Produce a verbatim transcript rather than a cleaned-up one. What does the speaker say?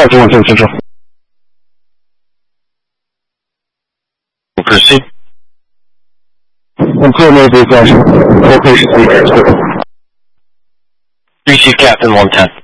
Captain one ten Central. We'll proceed. I'm clear Navy Action. Location three Chief. three Chief Captain one ten.